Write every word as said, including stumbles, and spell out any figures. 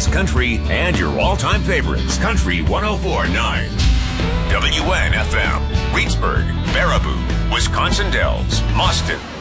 blues, country, and your all-time favorites. Country one oh four point nine. W N F M. Reedsburg, Baraboo, Wisconsin Dells, Mauston,